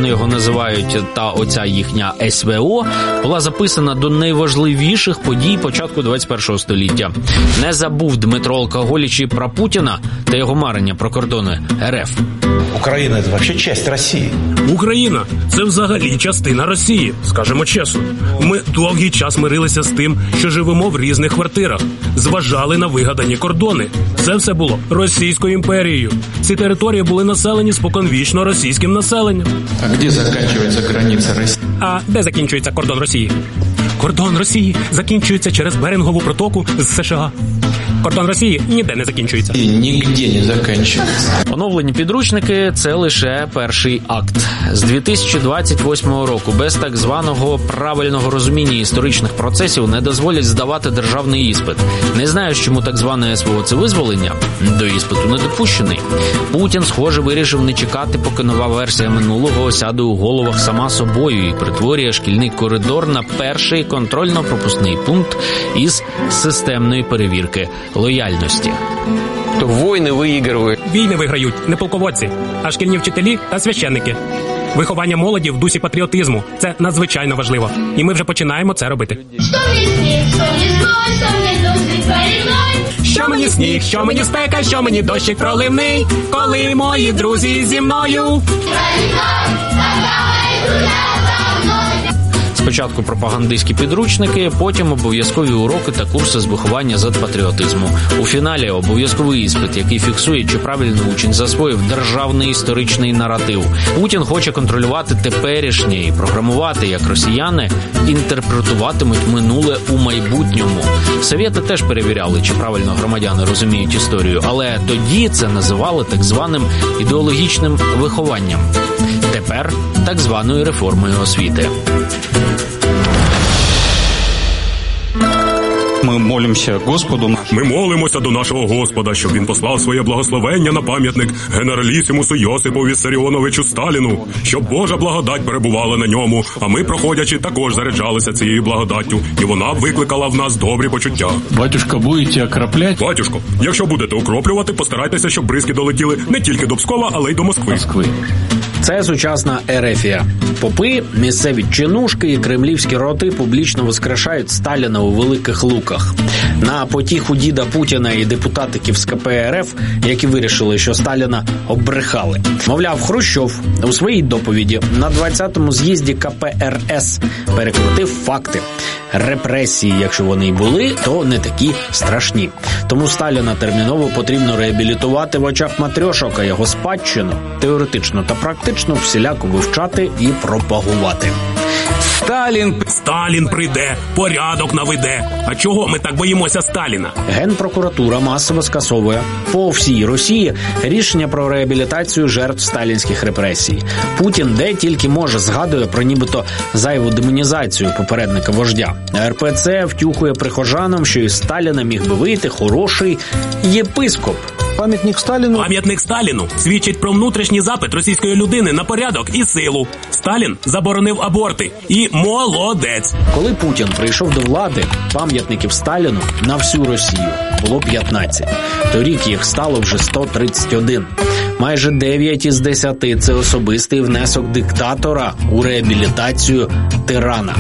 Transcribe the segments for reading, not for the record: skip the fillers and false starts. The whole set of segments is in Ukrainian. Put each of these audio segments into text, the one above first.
вони його називають, та оця їхня СВО, була записана до найважливіших подій початку 21 століття. Не забув Дмитро Алкоголіч і про Путіна та його марення про кордони РФ. Україна – це взагалі частина Росії. Україна – це взагалі частина Росії, скажемо чесно. Ми довгий час мирилися з тим, що живемо в різних квартирах, зважали на вигадані кордони. Це все було Російською імперією. Ці території були населені споконвічно російським населенням. А де закінчується границя Росії? А де закінчується кордон Росії? Кордон Росії закінчується через Берингову протоку з США. Кордон Росії ніде не закінчується. І ніде не закінчується. Оновлені підручники – це лише перший акт. З 2028 року без так званого правильного розуміння історичних процесів не дозволять здавати державний іспит. Не знаю, чому так зване СВО – це визволення. До іспиту не допущений. Путін, схоже, вирішив не чекати, поки нова версія минулого осяде у головах сама собою і перетворює шкільний коридор на перший контрольно-пропускний пункт із системної перевірки лояльності. То війни виігрують. Війни виграють не полководці, а шкільні вчителі та священники. Виховання молоді в дусі патріотизму – це надзвичайно важливо. І ми вже починаємо це робити. Що мені сніг, що мені спека, що мені дощик проливний, коли мої друзі зі мною. Спочатку пропагандистські підручники, потім обов'язкові уроки та курси з виховання з патріотизму. У фіналі обов'язковий іспит, який фіксує, чи правильно учень засвоїв державний історичний наратив. Путін хоче контролювати теперішнє і програмувати, як росіяни інтерпретуватимуть минуле у майбутньому. Совєти теж перевіряли, чи правильно громадяни розуміють історію, але тоді це називали так званим ідеологічним вихованням. Тепер так званою реформою освіти. Ми молимося Господу. Ми молимося до нашого Господа, щоб він послав своє благословення на пам'ятник генералісімусу Йосипу Віссаріоновичу Сталіну, щоб Божа благодать перебувала на ньому, а ми, проходячи, також заряджалися цією благодаттю, і вона викликала в нас добрі почуття. Батюшка, будете окропляти? Батюшко, якщо будете окроплювати, постарайтеся, щоб бризки долетіли не тільки до Пскова, але й до Москви. Це сучасна Ерефія. Попи, місцеві чинушки і кремлівські роти публічно воскрешають Сталіна у Великих Луках. На потіху діда Путіна і депутатиків з КП РФ, які вирішили, що Сталіна оббрехали. Мовляв, Хрущов у своїй доповіді на 20-му з'їзді КПРС перекрутив факти. Репресії, якщо вони й були, то не такі страшні. Тому Сталіна терміново потрібно реабілітувати в очах матрьошок, а його спадщину теоретично та практично всіляко вивчати і пропагувати. Сталін прийде, порядок наведе. А чого ми так боїмося Сталіна? Генпрокуратура масово скасовує по всій Росії рішення про реабілітацію жертв сталінських репресій. Путін де тільки може згадує про нібито зайву демонізацію попередника вождя. РПЦ втюхує прихожанам, що із Сталіна міг би вийти хороший єпископ. Пам'ятник Сталіну свідчить про внутрішній запит російської людини на порядок і силу. Сталін заборонив аборти. І молодець. Коли Путін прийшов до влади, пам'ятників Сталіну на всю Росію було 15. Торік їх стало вже 131. Майже 9 із 10 – це особистий внесок диктатора у реабілітацію тирана.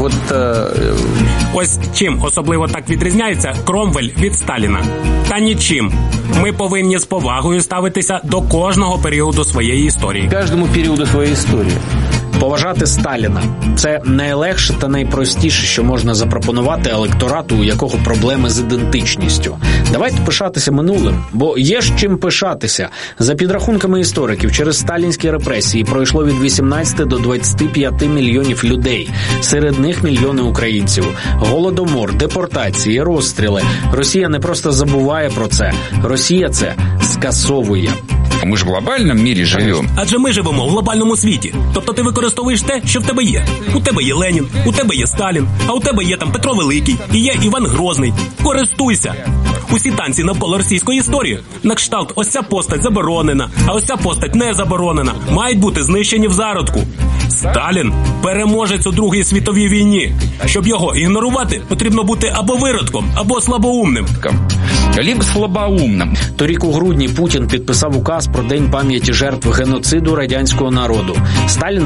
Ось чим особливо так відрізняється Кромвель від Сталіна? Та нічим. Ми повинні з повагою ставитися до кожного періоду своєї історії. Кожному періоду своєї історії. Поважати Сталіна – це найлегше та найпростіше, що можна запропонувати електорату, у якого проблеми з ідентичністю. Давайте пишатися минулим, бо є ж чим пишатися. За підрахунками істориків, через сталінські репресії пройшло від 18 до 25 мільйонів людей. Серед них мільйони українців. Голодомор, депортації, розстріли. Росія не просто забуває про це. Росія це скасовує. Ми ж в глобальному світі живемо. Адже ми живемо в глобальному світі. Тобто ти використовуєш те, що в тебе є. У тебе є Ленін, у тебе є Сталін, а у тебе є там Петро Великий і є Іван Грозний. Користуйся. Усі танці навколо російської історії, на кшталт ось ця постать заборонена, а ось ця постать не заборонена, мають бути знищені в зародку. Сталін – переможець у Другій світовій війні. Щоб його ігнорувати, потрібно бути або виродком, або слабоумним. Либо слабоумним. Торік у грудні Путін підписав указ про День пам'яті жертв геноциду радянського народу. Сталін